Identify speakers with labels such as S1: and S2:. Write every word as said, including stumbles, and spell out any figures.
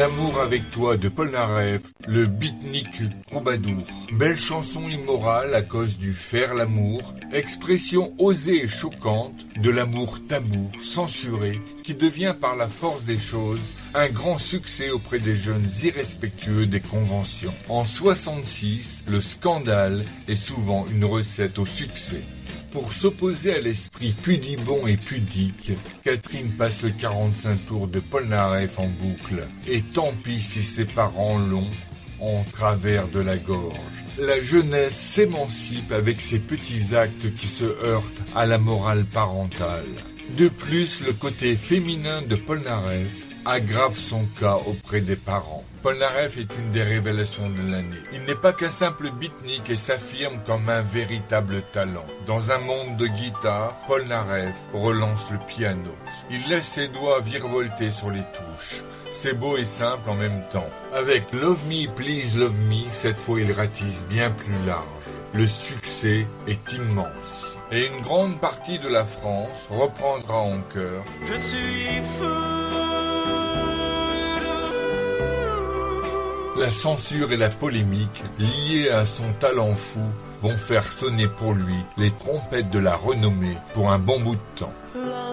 S1: L'amour avec toi de Polnareff, le beatnik troubadour. Belle chanson immorale à cause du faire l'amour, expression osée et choquante de l'amour tabou, censuré, qui devient par la force des choses un grand succès auprès des jeunes irrespectueux des conventions. En soixante-six, le scandale est souvent une recette au succès. Pour s'opposer à l'esprit pudibond et pudique, Catherine passe le quarante-cinq tours de Polnareff en boucle. Et tant pis si ses parents l'ont en travers de la gorge. La jeunesse s'émancipe avec ses petits actes qui se heurtent à la morale parentale. De plus, le côté féminin de Polnareff aggrave son cas auprès des parents. Polnareff est une des révélations de l'année. Il n'est pas qu'un simple beatnik et s'affirme comme un véritable talent. Dans un monde de guitare, Polnareff relance le piano. Il laisse ses doigts virevolter sur les touches. C'est beau et simple en même temps. Avec Love Me, Please Love Me, cette fois il ratisse bien plus large. Le succès est immense. Et une grande partie de la France reprendra en chœur. Je suis fou. La censure et la polémique, liées à son talent fou, vont faire sonner pour lui les trompettes de la renommée pour un bon bout de temps.